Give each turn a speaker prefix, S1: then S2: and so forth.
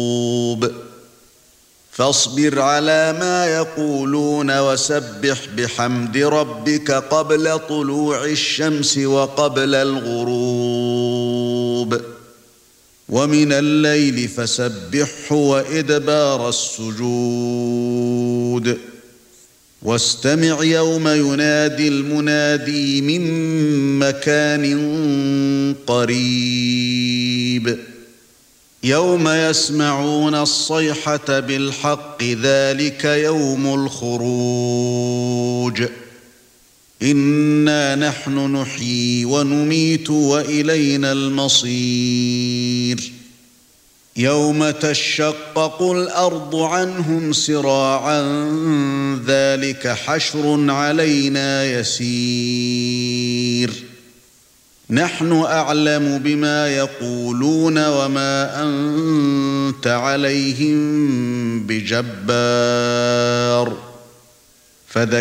S1: فاصبر على ما يقولون وسبح بحمد ربك قبل طلوع الشمس وقبل الغروب ومن الليل فسبحه وإدبار السجود واستمع يوم ينادي المنادي من مكان قريب يوم يسمعون الصيحة بالحق ذلك يوم الخروج إنا نحن نحيي ونميت وإلينا المصير يوم تشقق الأرض عنهم سراعا ذلك حشر علينا يسير نحن أعلم بما يقولون وما أنت عليهم بجبار فذكر